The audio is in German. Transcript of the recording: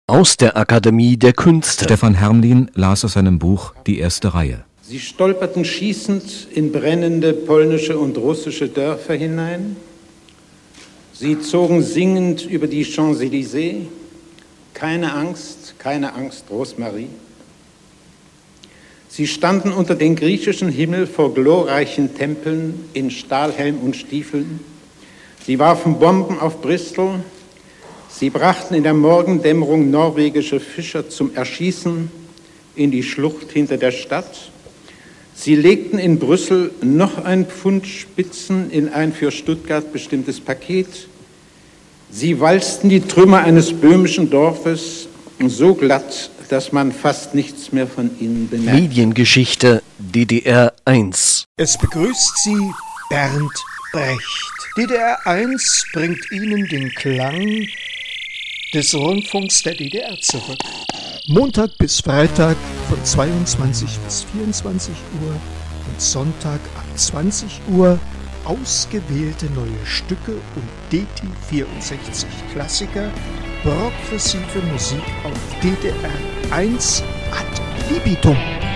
Aus der Akademie der Künste. Stefan Hermlin las aus seinem Buch Die erste Reihe. Sie stolperten schießend in brennende polnische und russische Dörfer hinein. Sie zogen singend über die Champs-Élysées. Keine Angst, Rosemarie. Sie standen unter den griechischen Himmel vor glorreichen Tempeln in Stahlhelm und Stiefeln. Sie warfen Bomben auf Bristol. Sie brachten in der Morgendämmerung norwegische Fischer zum Erschießen in die Schlucht hinter der Stadt. Sie legten in Brüssel noch ein Pfund Spitzen in ein für Stuttgart bestimmtes Paket. Sie walzten die Trümmer eines böhmischen Dorfes so glatt, dass man fast nichts mehr von ihnen bemerkt. Mediengeschichte DDR 1. Es begrüßt Sie Bernd Brecht. DDR 1 bringt Ihnen den Klang des Rundfunks der DDR zurück. Montag bis Freitag von 22 bis 24 Uhr und Sonntag ab 20 Uhr ausgewählte neue Stücke und DT64 Klassiker, progressive Musik auf DDR 1 ad libitum.